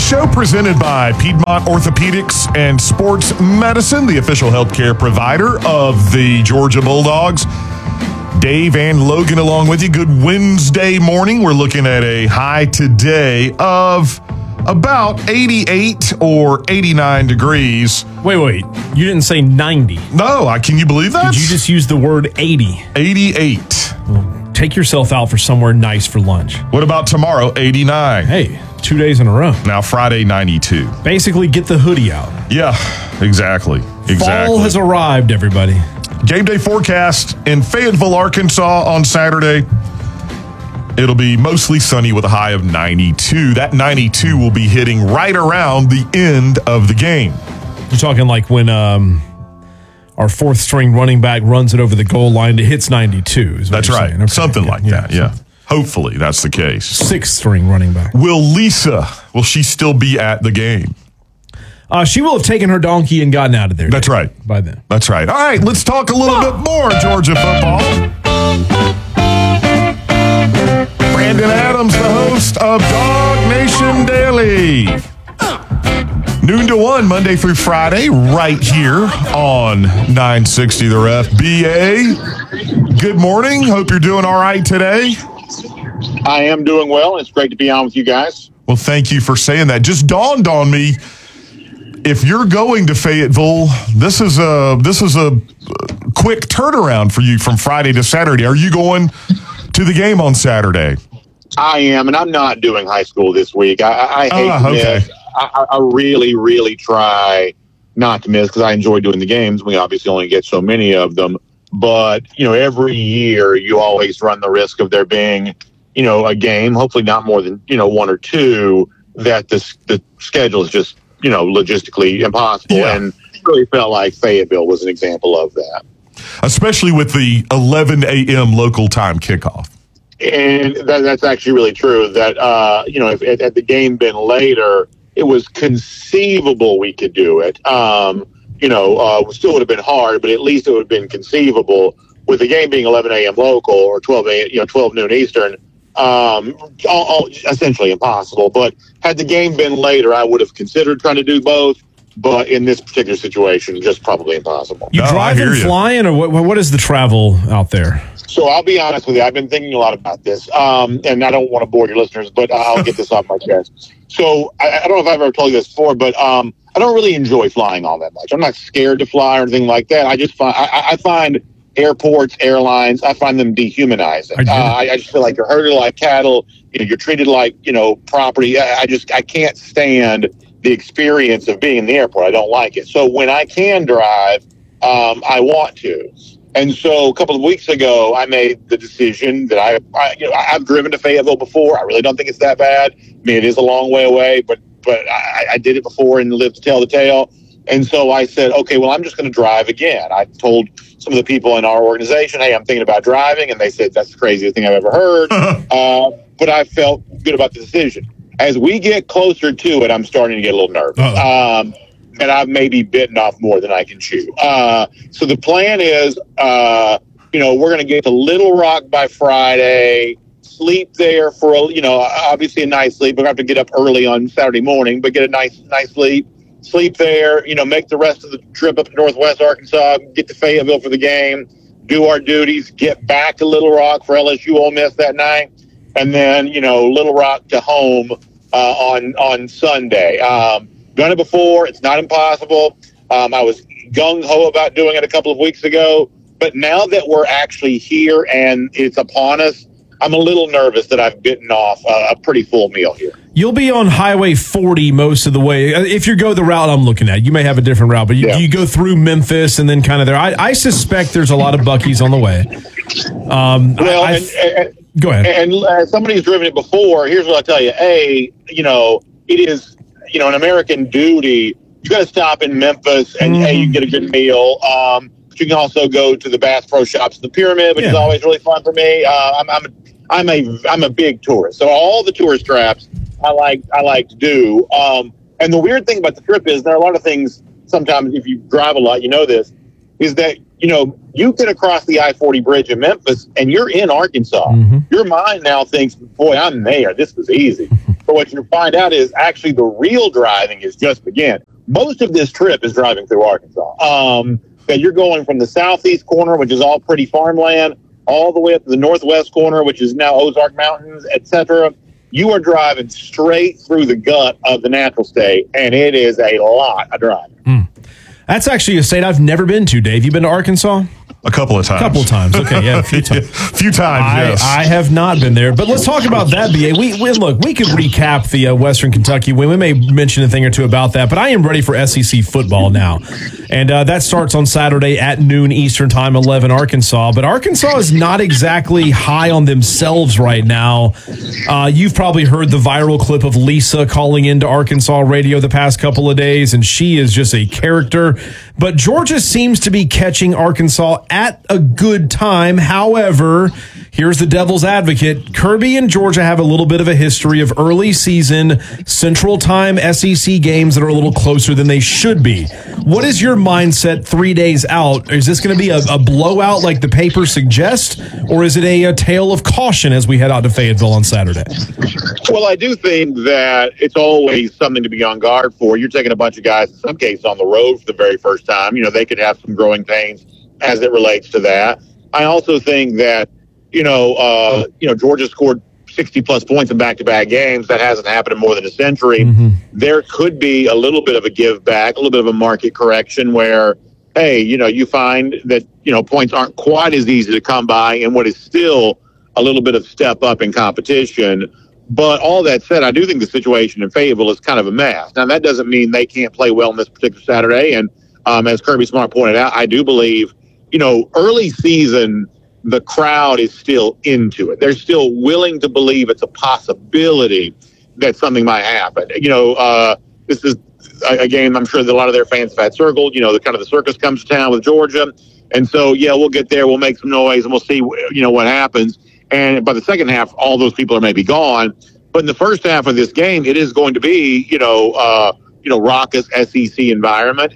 show presented by Piedmont Orthopedics and Sports Medicine, the official healthcare provider of the Georgia Bulldogs. Dave and Logan along with you. Good Wednesday morning. We're looking at a high today of about 88 or 89 degrees. Wait. You didn't say 90. No, can you believe that? Did you just use the word 80? 88. Well, take yourself out for somewhere nice for lunch. What about tomorrow? 89. Hey, 2 days in a row. Now Friday, 92. Basically, get the hoodie out. Yeah, exactly. Fall has arrived, everybody. Game day forecast in Fayetteville, Arkansas on Saturday. It'll be mostly sunny with a high of 92. That 92 will be hitting right around the end of the game. You're talking like when our fourth string running back runs it over the goal line, it hits 92. That's right. Okay. Something like that, yeah. Hopefully that's the case. Sixth string running back. Will she still be at the game? She will have taken her donkey and gotten out of there. That's right. By then. That's right. All right, let's talk a little bit more Georgia football. Brandon Adams, the host of Dog Nation Daily. Noon to 1, Monday through Friday, right here on 960 The Ref. B.A., good morning. Hope you're doing all right today. I am doing well. It's great to be on with you guys. Well, thank you for saying that. Just dawned on me, if you're going to Fayetteville, this is a quick turnaround for you from Friday to Saturday. Are you going to the game on Saturday? I am, and I'm not doing high school this week. I hate to miss. I really, really try not to miss because I enjoy doing the games. We obviously only get so many of them. But, every year you always run the risk of there being, a game, hopefully not more than, one or two, that the schedule is just, logistically impossible. Yeah. And it really felt like Fayetteville was an example of that. Especially with the 11 a.m. local time kickoff. And that's actually really true. That, if had the game been later, it was conceivable we could do it. It still would have been hard, but at least it would have been conceivable. With the game being 11 a.m. local or 12 noon Eastern, essentially impossible. But had the game been later, I would have considered trying to do both. But in this particular situation, just probably impossible. You driving, flying, or what is the travel out there? So I'll be honest with you. I've been thinking a lot about this, and I don't want to bore your listeners, but I'll get this off my chest. So I don't know if I've ever told you this before, but I don't really enjoy flying all that much. I'm not scared to fly or anything like that. I just find airports, airlines, I find them dehumanizing. I just feel like you're herded like cattle. You're treated like property. I can't stand the experience of being in the airport. I don't like it. So when I can drive, I want to. And so a couple of weeks ago, I made the decision that I've driven to Fayetteville before. I really don't think it's that bad. I mean, it is a long way away, but I did it before and lived to tell the tale. And so I said, okay, well, I'm just going to drive again. I told some of the people in our organization, hey, I'm thinking about driving. And they said, that's the craziest thing I've ever heard. But I felt good about the decision. As we get closer to it, I'm starting to get a little nervous. And I've maybe bitten off more than I can chew. So the plan is, we're going to get to Little Rock by Friday, sleep there for, obviously a nice sleep. We're going to have to get up early on Saturday morning, but get a nice sleep there, make the rest of the trip up to Northwest Arkansas, get to Fayetteville for the game, do our duties, get back to Little Rock for LSU Ole Miss that night, and then, Little Rock to home on Sunday. Done it before. It's not impossible. I was gung-ho about doing it a couple of weeks ago, but now that we're actually here and it's upon us, I'm a little nervous that I've bitten off a pretty full meal here. You'll be on Highway 40 most of the way. If you go the route I'm looking at, you may have a different route, but you go through Memphis and then kind of there. I suspect there's a lot of Buc-ee's on the way. Go ahead. And as somebody who's driven it before, here's what I'll tell you. It is, an American duty. You got to stop in Memphis and you can get a good meal. But you can also go to the Bass Pro Shops in the Pyramid, which is always really fun for me. I'm a big tourist, so all the tourist traps I like to do. And the weird thing about the trip is there are a lot of things. Sometimes if you drive a lot, this is that you get across the I-40 bridge in Memphis and you're in Arkansas. Your mind now thinks, boy, I'm there. This was easy. But what you find out is actually the real driving is just began. Most of this trip is driving through Arkansas. That you're going from the southeast corner, which is all pretty farmland, all the way up to the northwest corner, which is now Ozark Mountains, etc. You are driving straight through the gut of the natural state, and it is a lot of driving. That's actually a state I've never been to, Dave. You been to Arkansas? A couple of times. Okay, yeah, a few times. Few times, yes. I have not been there, but let's talk about that, BA. We could recap the Western Kentucky win. We may mention a thing or two about that, but I am ready for SEC football now. And that starts on Saturday at noon Eastern time, 11 Arkansas. But Arkansas is not exactly high on themselves right now. You've probably heard the viral clip of Lisa calling into Arkansas radio the past couple of days, and she is just a character. But Georgia seems to be catching Arkansas at a good time. However, here's the devil's advocate. Kirby and Georgia have a little bit of a history of early season Central Time SEC games that are a little closer than they should be. What is your mindset 3 days out? Is this going to be a blowout like the paper suggests, or is it a tale of caution as we head out to Fayetteville on Saturday? Well, I do think that it's always something to be on guard for. You're taking a bunch of guys, in some cases, on the road for the very first time. You know, they could have some growing pains as it relates to that. I also think that, Georgia scored 60-plus points in back-to-back games. That hasn't happened in more than a century. Mm-hmm. There could be a little bit of a give back, a little bit of a market correction where, hey, you find that, points aren't quite as easy to come by in what is still a little bit of step up in competition. But all that said, I do think the situation in Fayetteville is kind of a mess. Now, that doesn't mean they can't play well on this particular Saturday. And as Kirby Smart pointed out, I do believe, early season, the crowd is still into it. They're still willing to believe it's a possibility that something might happen. This is a game I'm sure that a lot of their fans have had circled. The circus comes to town with Georgia. And so, we'll get there, we'll make some noise, and we'll see, what happens. And by the second half, all those people are maybe gone. But in the first half of this game, it is going to be, raucous SEC environment.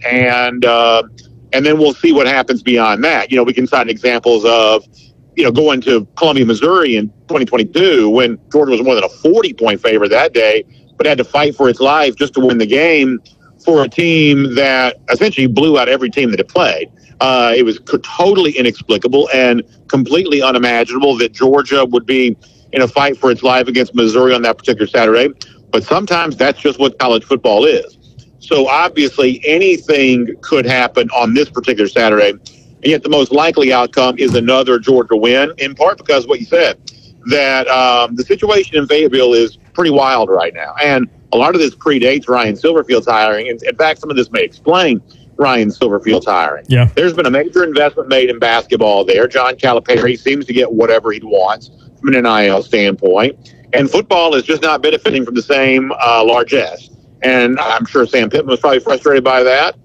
And then we'll see what happens beyond that. We can cite examples of, going to Columbia, Missouri in 2022 when Georgia was more than a 40-point favorite that day, but had to fight for its life just to win the game for a team that essentially blew out every team that it played. It was totally inexplicable and completely unimaginable that Georgia would be in a fight for its life against Missouri on that particular Saturday. But sometimes that's just what college football is. So obviously anything could happen on this particular Saturday. And yet the most likely outcome is another Georgia win, in part because what you said, that the situation in Fayetteville is pretty wild right now. And a lot of this predates Ryan Silverfield's hiring. In fact, some of this may explain Ryan Silverfield's hiring. Yeah. There's been a major investment made in basketball there. John Calipari seems to get whatever he wants from an NIL standpoint. And football is just not benefiting from the same largesse. And I'm sure Sam Pittman was probably frustrated by that.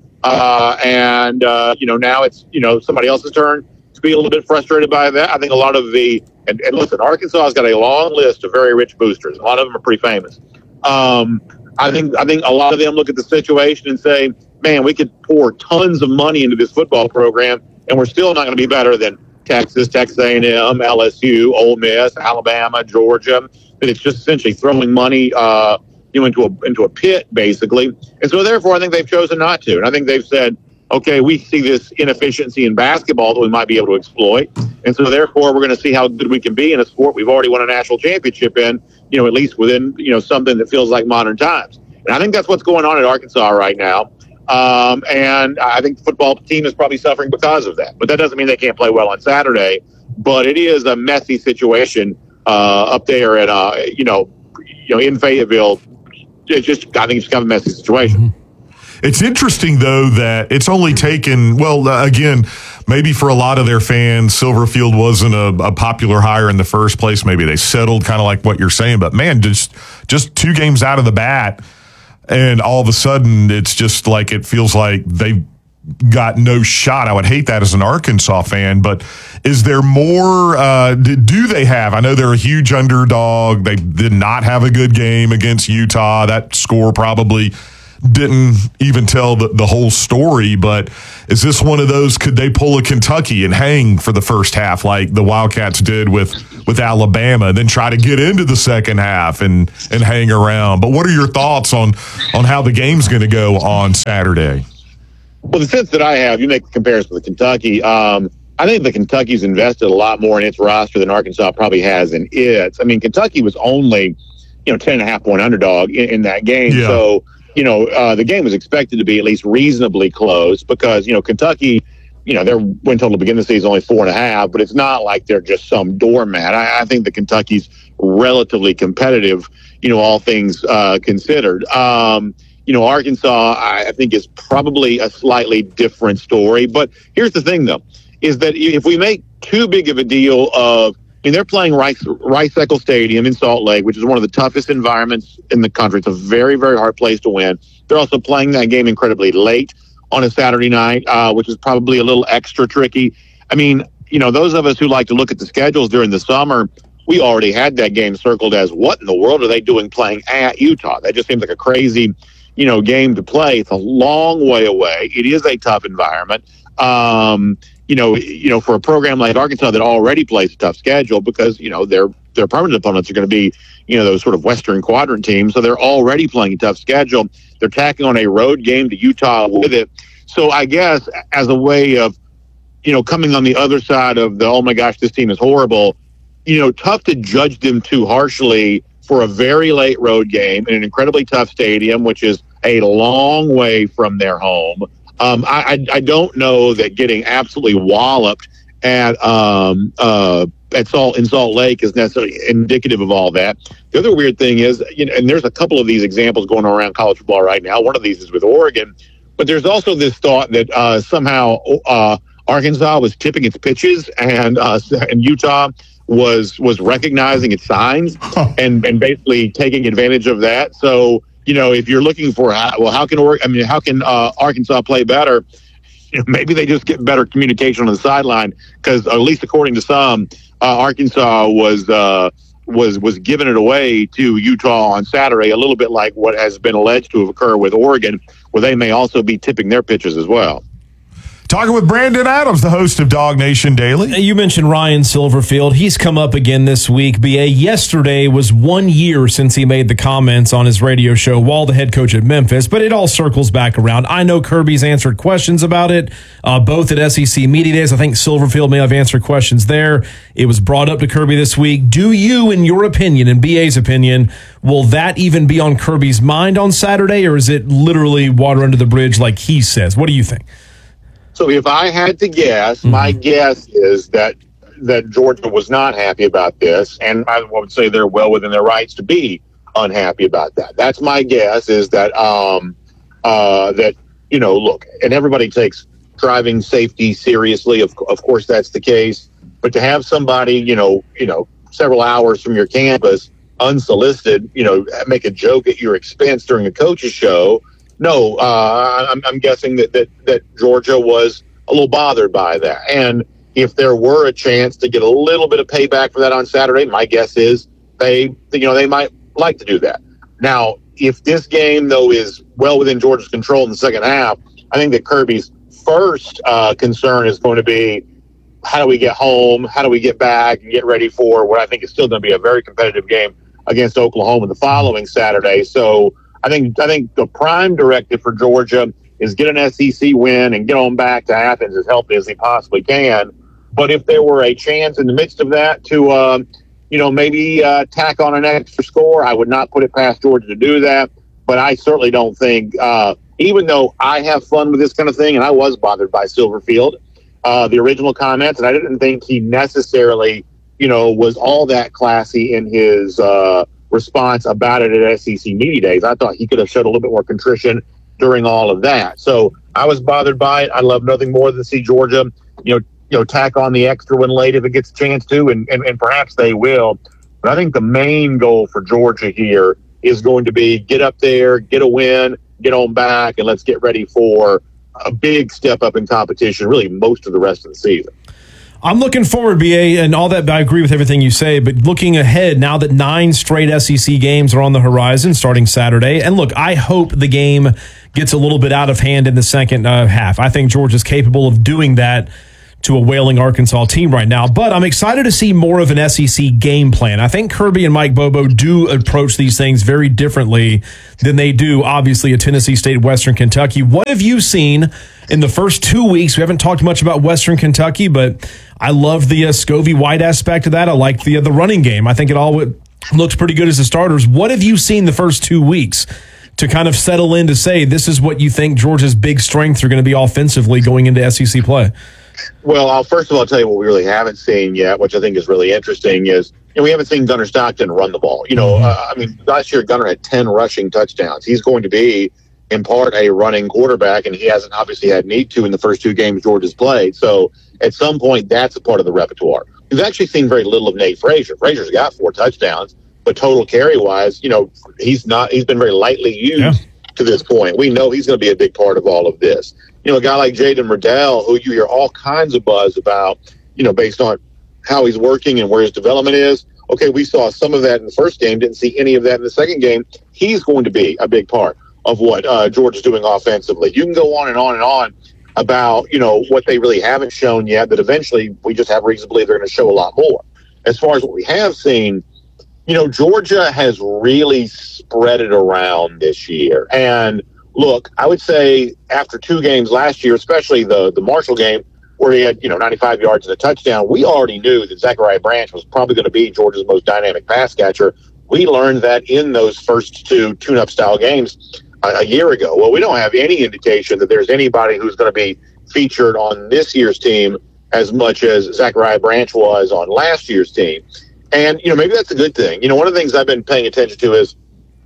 Now it's, somebody else's turn to be a little bit frustrated by that. I think a lot of and listen, Arkansas has got a long list of very rich boosters. A lot of them are pretty famous. I think a lot of them look at the situation and say, man, we could pour tons of money into this football program, and we're still not going to be better than Texas, Texas A&M, LSU, Ole Miss, Alabama, Georgia. That it's just essentially throwing money into a pit, basically. And so, therefore, I think they've chosen not to. And I think they've said, okay, we see this inefficiency in basketball that we might be able to exploit. And so, therefore, we're going to see how good we can be in a sport we've already won a national championship in, at least within, something that feels like modern times. And I think that's what's going on at Arkansas right now. And I think the football team is probably suffering because of that. But that doesn't mean they can't play well on Saturday. But it is a messy situation up there at, in Fayetteville. I think it's kind of a messy situation. It's interesting, though, that it's only taken, again, maybe for a lot of their fans, Silverfield wasn't a popular hire in the first place. Maybe they settled, kind of like what you're saying. But, man, just 2 games out of the bat, and all of a sudden it's just like it feels like they've got no shot. I would hate that as an Arkansas fan, but is there more? Do they have? I know they're a huge underdog. They did not have a good game against Utah. That score probably didn't even tell the whole story, but is this one of those, could they pull a Kentucky and hang for the first half like the Wildcats did with with Alabama and then try to get into the second half and hang around. But what are your thoughts on how the game's going to go on Saturday? Well, the sense that I have, you make the comparison with Kentucky. I think that Kentucky's invested a lot more in its roster than Arkansas probably has in its. I mean, Kentucky was only, 10.5-point underdog in that game. Yeah. So, the game was expected to be at least reasonably close because, Kentucky, their win total to begin the season is only 4.5, but it's not like they're just some doormat. I think that Kentucky's relatively competitive, all things considered. Arkansas, I think, is probably a slightly different story. But here's the thing, though, is that if we make too big of a deal of, they're playing Rice-Eccles Stadium in Salt Lake, which is one of the toughest environments in the country. It's a very, very hard place to win. They're also playing that game incredibly late on a Saturday night, which is probably a little extra tricky. I mean, those of us who like to look at the schedules during the summer, we already had that game circled as what in the world are they doing playing at Utah? That just seems like a crazy, game to play. It's a long way away. It is a tough environment. For a program like Arkansas that already plays a tough schedule because, their permanent opponents are going to be, those sort of Western Quadrant teams. So they're already playing a tough schedule. They're tacking on a road game to Utah with it. So I guess as a way of, coming on the other side of the, oh my gosh, this team is horrible, tough to judge them too harshly for a very late road game in an incredibly tough stadium, which is a long way from their home. I don't know that getting absolutely walloped at Salt Lake is necessarily indicative of all that. The other weird thing is, and there's a couple of these examples going around college football right now. One of these is with Oregon, but there's also this thought that somehow Arkansas was tipping its pitches and Utah was recognizing its signs and basically taking advantage of that. So, if you're looking for how can Arkansas play better? Maybe they just get better communication on the sideline because at least according to some, Arkansas was giving it away to Utah on Saturday, a little bit like what has been alleged to have occurred with Oregon, where they may also be tipping their pitches as well. Talking with Brandon Adams, the host of Dog Nation Daily. You mentioned Ryan Silverfield. He's come up again this week. BA, yesterday was 1 year since he made the comments on his radio show while the head coach at Memphis, but it all circles back around. I know Kirby's answered questions about it, both at SEC Media Days. I think Silverfield may have answered questions there. It was brought up to Kirby this week. Do you, in your opinion, in BA's opinion, will that even be on Kirby's mind on Saturday, or is it literally water under the bridge like he says? What do you think? So if I had to guess, my guess is that Georgia was not happy about this, and I would say they're well within their rights to be unhappy about that. That's my guess. Is that look, and everybody takes driving safety seriously. Of course, that's the case. But to have somebody, several hours from your campus, unsolicited, make a joke at your expense during a coach's show. No, I'm guessing that Georgia was a little bothered by that. And if there were a chance to get a little bit of payback for that on Saturday, my guess is they might like to do that. Now, if this game, though, is well within Georgia's control in the second half, I think that Kirby's first concern is going to be, how do we get home? How do we get back and get ready for what I think is still going to be a very competitive game against Oklahoma the following Saturday? So I think the prime directive for Georgia is get an SEC win and get on back to Athens as healthy as they possibly can. But if there were a chance in the midst of that to, maybe tack on an extra score, I would not put it past Georgia to do that. But I certainly don't think, even though I have fun with this kind of thing, and I was bothered by Silverfield, the original comments, and I didn't think he necessarily, was all that classy in his response about it at SEC Media Days. I thought he could have showed a little bit more contrition during all of that. So I was bothered by it. I love nothing more than to see Georgia, tack on the extra one late if it gets a chance to, and perhaps they will. But I think the main goal for Georgia here is going to be get up there, get a win, get on back, and let's get ready for a big step up in competition, really most of the rest of the season. I'm looking forward, BA, and all that. I agree with everything you say, but looking ahead now that 9 straight SEC games are on the horizon starting Saturday, and look, I hope the game gets a little bit out of hand in the second half. I think Georgia's capable of doing that to a wailing Arkansas team right now. But I'm excited to see more of an SEC game plan. I think Kirby and Mike Bobo do approach these things very differently than they do, obviously, at Tennessee State, Western Kentucky. What have you seen in the first 2 weeks? We haven't talked much about Western Kentucky, but I love the Scovey White aspect of that. I like the running game. I think it all looks pretty good as the starters. What have you seen the first 2 weeks to kind of settle in to say this is what you think Georgia's big strengths are going to be offensively going into SEC play? Well, first of all, I'll tell you what we really haven't seen yet, which I think is really interesting, is we haven't seen Gunnar Stockton run the ball. Last year Gunnar had 10 rushing touchdowns. He's going to be, in part, a running quarterback, and he hasn't obviously had need to in the first 2 games Georgia's played. So at some point, that's a part of the repertoire. We've actually seen very little of Nate Frazier. Frazier's got 4 touchdowns, but total carry-wise, he's been very lightly used to this point. We know he's going to be a big part of all of this. A guy like Jaden Riddell, who you hear all kinds of buzz about, based on how he's working and where his development is. Okay, we saw some of that in the first game, didn't see any of that in the second game. He's going to be a big part of what Georgia's doing offensively. You can go on and on and on about, what they really haven't shown yet, that eventually we just have reason to believe they're going to show a lot more. As far as what we have seen, Georgia has really spread it around this year. And look, I would say after 2 games last year, especially the Marshall game, where he had 95 yards and a touchdown, we already knew that Zachariah Branch was probably going to be Georgia's most dynamic pass catcher. We learned that in those first 2 tune-up style games a year ago. Well, we don't have any indication that there's anybody who's going to be featured on this year's team as much as Zachariah Branch was on last year's team. And, maybe that's a good thing. One of the things I've been paying attention to is,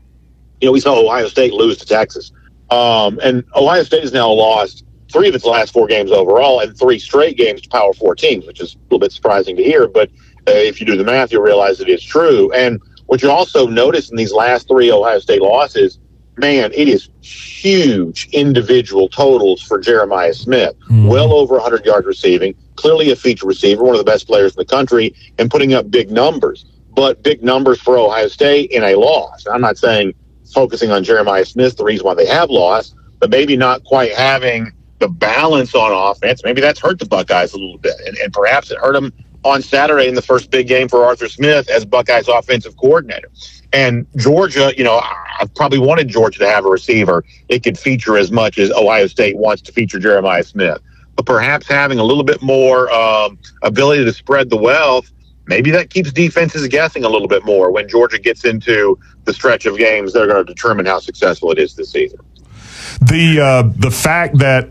we saw Ohio State lose to Texas. And Ohio State has now lost 3 of its last 4 games overall and 3 straight games to Power 4 teams, which is a little bit surprising to hear. But if you do the math, you'll realize that it's true. And what you also notice in these last 3 Ohio State losses, man, it is huge individual totals for Jeremiah Smith. Well over 100 yards receiving, clearly a feature receiver, one of the best players in the country, and putting up big numbers. But big numbers for Ohio State in a loss. I'm not saying focusing on Jeremiah Smith the reason why they have lost, but maybe not quite having the balance on offense. Maybe that's hurt the Buckeyes a little bit, and perhaps it hurt them on Saturday in the first big game for Arthur Smith as Buckeyes offensive coordinator. And Georgia, I probably wanted Georgia to have a receiver it could feature as much as Ohio State wants to feature Jeremiah Smith. But perhaps having a little bit more ability to spread the wealth, maybe that keeps defenses guessing a little bit more when Georgia gets into the stretch of games that are going to determine how successful it is this season. The fact that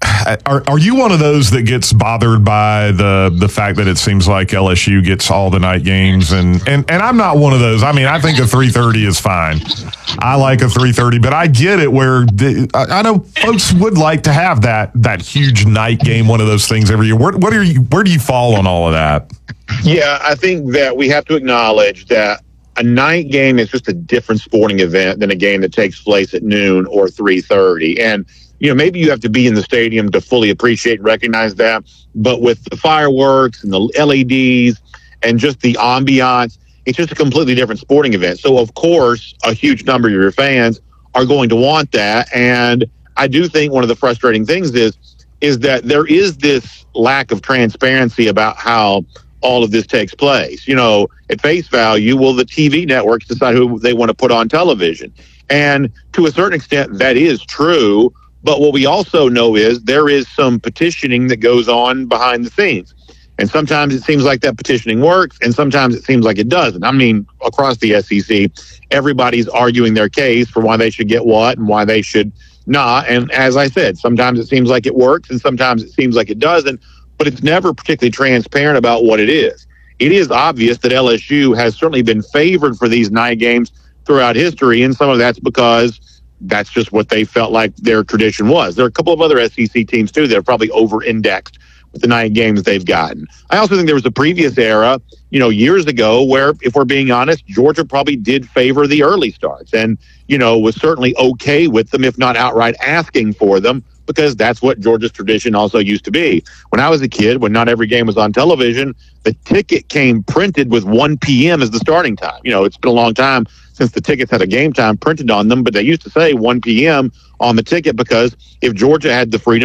are you one of those that gets bothered by the fact that it seems like LSU gets all the night games and I'm not one of those. I mean, I think a 3:30 is fine. I like a 3:30, but I get it where I know folks would like to have that huge night game, one of those things every year. Where do you fall on all of that? Yeah, I think that we have to acknowledge that a night game is just a different sporting event than a game that takes place at noon or 3:30. And, maybe you have to be in the stadium to fully appreciate and recognize that. But with the fireworks and the LEDs and just the ambiance, it's just a completely different sporting event. So, of course, a huge number of your fans are going to want that. And I do think one of the frustrating things is that there is this lack of transparency about how all of this takes place. At face value, the TV networks decide who they want to put on television. And to a certain extent, that is true. But what we also know is there is some petitioning that goes on behind the scenes. And sometimes it seems like that petitioning works, and sometimes it seems like it doesn't. I mean, across the SEC, everybody's arguing their case for why they should get what and why they should not. And as I said, sometimes it seems like it works, and sometimes it seems like it doesn't. But it's never particularly transparent about what it is. It is obvious that LSU has certainly been favored for these night games throughout history, and some of that's because that's just what they felt like their tradition was. There are a couple of other SEC teams, too, that are probably over-indexed with the night games they've gotten. I also think there was a previous era, years ago, where, if we're being honest, Georgia probably did favor the early starts and, was certainly okay with them, if not outright asking for them, because that's what Georgia's tradition also used to be. When I was a kid, when not every game was on television, the ticket came printed with 1 p.m. as the starting time. It's been a long time since the tickets had a game time printed on them, but they used to say 1 p.m. on the ticket because if Georgia had the freedom to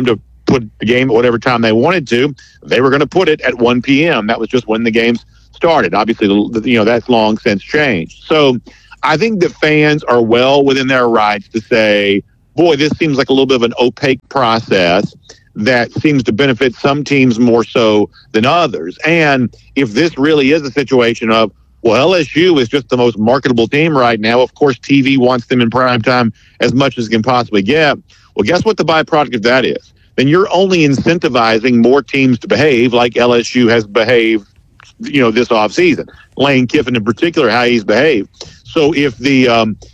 put the game at whatever time they wanted to. They were going to put it at 1 p.m. That was just when the games started. Obviously, that's long since changed. So I think that fans are well within their rights to say, boy, this seems like a little bit of an opaque process that seems to benefit some teams more so than others. And if this really is a situation of, well, LSU is just the most marketable team right now, of course TV wants them in prime time as much as it can possibly get. Well, guess what the byproduct of that is? Then you're only incentivizing more teams to behave like LSU has behaved, this offseason. Lane Kiffin in particular, how he's behaved. So if the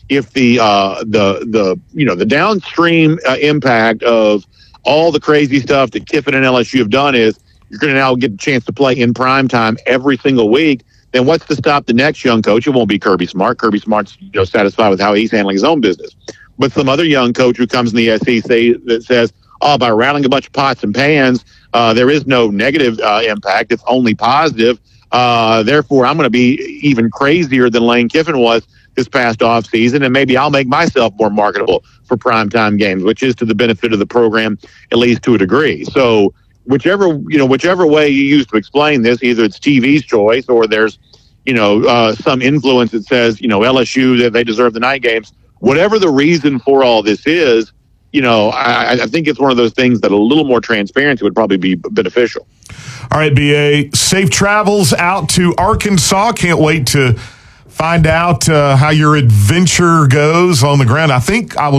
downstream impact of all the crazy stuff that Kiffin and LSU have done is you're going to now get a chance to play in prime time every single week, then what's to stop the next young coach? It won't be Kirby Smart. Kirby Smart's satisfied with how he's handling his own business. But some other young coach who comes in the SEC that says, by rattling a bunch of pots and pans, there is no negative impact. It's only positive. Therefore, I'm going to be even crazier than Lane Kiffin was this past offseason, and maybe I'll make myself more marketable for primetime games, which is to the benefit of the program, at least to a degree. So whichever way you use to explain this, either it's TV's choice or there's, some influence that says, LSU, that they deserve the night games. Whatever the reason for all this is, I think it's one of those things that a little more transparency would probably be beneficial. All right, BA, safe travels out to Arkansas. Can't wait to find out how your adventure goes on the ground. I think I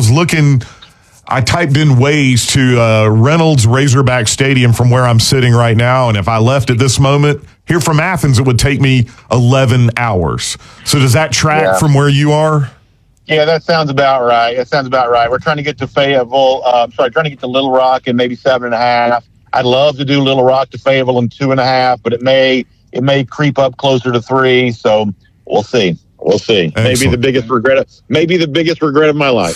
typed in ways to Reynolds Razorback Stadium from where I'm sitting right now, and if I left at this moment, here from Athens, it would take me 11 hours. So does that track from where you are? Yeah, that sounds about right. We're trying to get to Fayetteville. Trying to get to Little Rock in maybe 7.5. I'd love to do Little Rock to Fayetteville in 2.5, but it may creep up closer to 3. So we'll see. Excellent. Maybe the biggest regret of my life.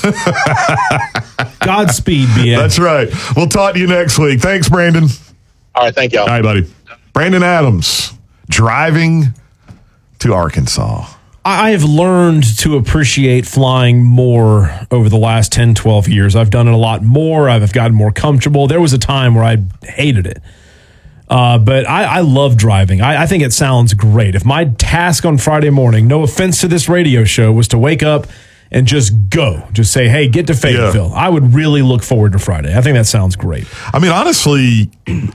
Godspeed, BA. That's right. We'll talk to you next week. Thanks, Brandon. All right, thank you. All right, buddy. Brandon Adams driving to Arkansas. I have learned to appreciate flying more over the last 10, 12 years. I've done it a lot more. I've gotten more comfortable. There was a time where I hated it. But I love driving. I think it sounds great. If my task on Friday morning, no offense to this radio show, was to wake up and just say, hey, get to Fayetteville, I would really look forward to Friday. I think that sounds great. I mean, honestly,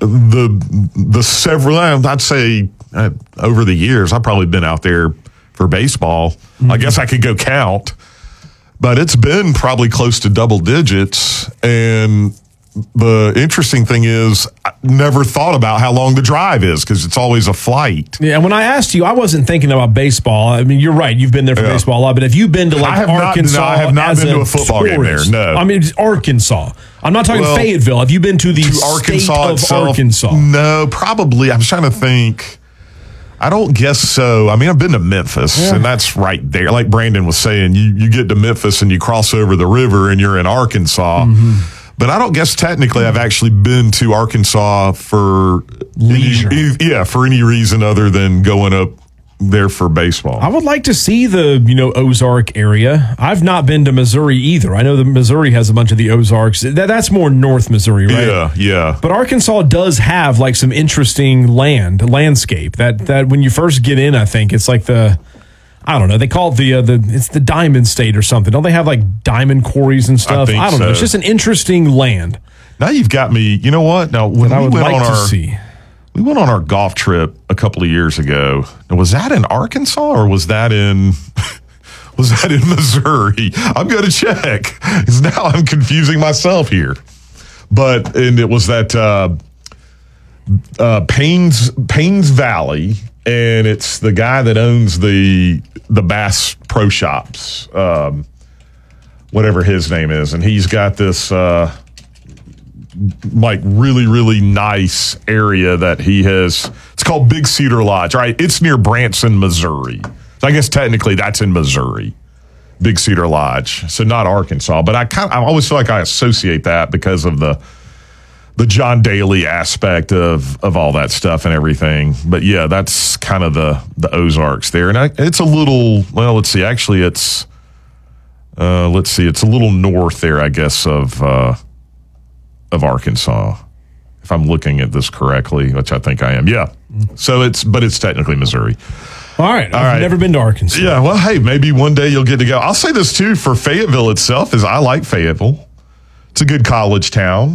the several, I'd say over the years, I've probably been out there for baseball. I guess I could go count, but it's been probably close to double digits. And the interesting thing is, I never thought about how long the drive is because it's always a flight. Yeah, when I asked you, I wasn't thinking about baseball. I mean, you're right. You've been there for baseball a lot, but have you been to Arkansas? I have not been to a football game there. No. I mean, it's Arkansas. I'm not talking Fayetteville. Have you been to the state of itself? Arkansas? No, probably. I was trying to think. I don't guess so. I mean, I've been to Memphis, and that's right there. Like Brandon was saying, you get to Memphis and you cross over the river and you're in Arkansas. Mm-hmm. But I don't guess technically I've actually been to Arkansas for leisure. For any reason other than going up there for baseball. I would like to see the, Ozark area. I've not been to Missouri either. I know that Missouri has a bunch of the Ozarks. That's more North Missouri, right? Yeah. But Arkansas does have like some interesting landscape that when you first get in, I think it's like I don't know. They call it it's the Diamond State or something. Don't they have like diamond quarries and stuff? I don't know. It's just an interesting land. Now you've got me. You know what? Now when we went on our golf trip a couple of years ago. Now, was that in Arkansas or was that in Missouri? I'm going to check because now I'm confusing myself here. And it was that Paynes Valley. And it's the guy that owns the Bass Pro Shops, whatever his name is. And he's got this really, really nice area that he has. It's called Big Cedar Lodge, right? It's near Branson, Missouri. So I guess technically that's in Missouri, Big Cedar Lodge. So not Arkansas. But I always feel like I associate that because of the John Daly aspect of all that stuff and everything. But yeah, that's kind of the Ozarks there. And it's a little, let's see, actually it's a little north there, I guess, of Arkansas. if I'm looking at this correctly, which I think I am. Yeah. So it's technically Missouri. All right. I've never been to Arkansas. Yeah. Well, hey, maybe one day you'll get to go. I'll say this too for Fayetteville itself is I like Fayetteville. It's a good college town.